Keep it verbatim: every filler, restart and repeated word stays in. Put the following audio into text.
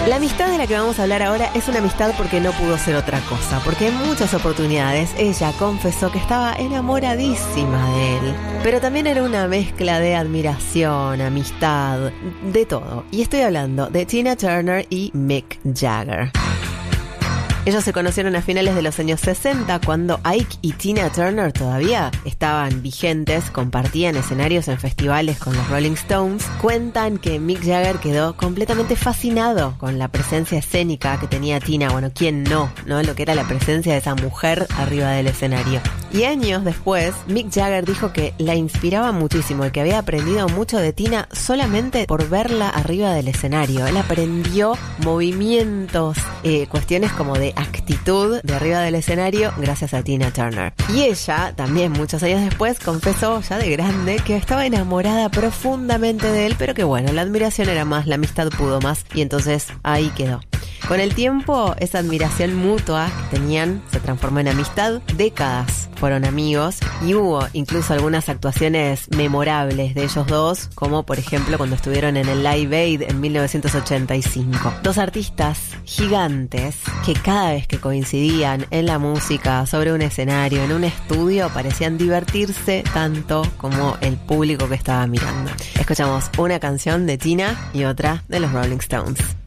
La amistad de la que vamos a hablar ahora es una amistad porque no pudo ser otra cosa, porque en muchas oportunidades ella confesó que estaba enamoradísima de él, pero también era una mezcla de admiración, amistad, de todo. Y estoy hablando de Tina Turner y Mick Jagger. Ellos se conocieron a finales de los años sesenta, cuando Ike y Tina Turner todavía estaban vigentes, compartían escenarios en festivales con los Rolling Stones. Cuentan que Mick Jagger quedó completamente fascinado con la presencia escénica que tenía Tina. Bueno, ¿quién no? ¿No? Lo que era la presencia de esa mujer arriba del escenario. Y años después, Mick Jagger dijo que la inspiraba muchísimo y que había aprendido mucho de Tina solamente por verla arriba del escenario. Él aprendió movimientos, eh, cuestiones como de actitud de arriba del escenario gracias a Tina Turner. Y ella, también muchos años después, confesó ya de grande que estaba enamorada profundamente de él, pero que bueno, la admiración era más, la amistad pudo más, y entonces ahí quedó. Con el tiempo, esa admiración mutua que tenían se transformó en amistad. Décadas fueron amigos y hubo incluso algunas actuaciones memorables de ellos dos, como por ejemplo cuando estuvieron en el Live Aid en mil novecientos ochenta y cinco. Dos artistas gigantes que cada vez que coincidían en la música, sobre un escenario, en un estudio, parecían divertirse tanto como el público que estaba mirando. Escuchamos una canción de Tina y otra de los Rolling Stones.